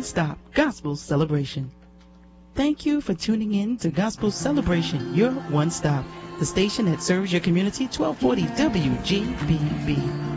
one-stop gospel celebration. Thank you for tuning in to Gospel Celebration, your one-stop, the station that serves your community, 1240 WGBB.